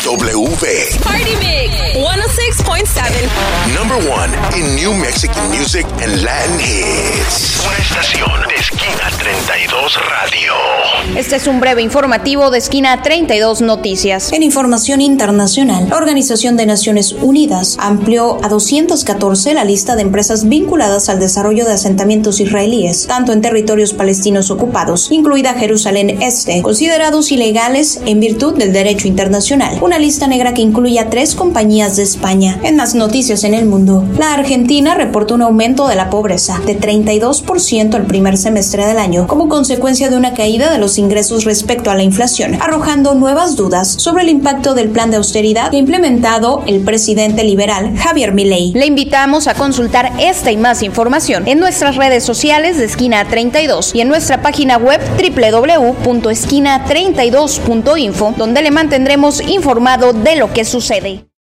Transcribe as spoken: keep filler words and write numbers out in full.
W. Party Mix ciento seis punto siete. Number one in New Mexican music and Latin hits. Una estación de Esquina treinta y dos Radio. Este es un breve informativo de Esquina treinta y dos Noticias. En información internacional, la Organización de Naciones Unidas amplió a doscientos catorce la lista de empresas vinculadas al desarrollo de asentamientos israelíes, tanto en territorios palestinos ocupados, incluida Jerusalén Este, considerados ilegales en virtud del derecho internacional. Una lista negra que incluye a tres compañías de España. En las noticias en el mundo, la Argentina reportó un aumento de la pobreza de treinta y dos por ciento el primer semestre del año, como consecuencia de una caída de los ingresos respecto a la inflación, arrojando nuevas dudas sobre el impacto del plan de austeridad que ha implementado el presidente liberal Javier Milei. Le invitamos a consultar esta y más información en nuestras redes sociales de Esquina treinta y dos y en nuestra página web doble u doble u doble u punto esquina treinta y dos punto info, donde le mantendremos informado de lo que sucede.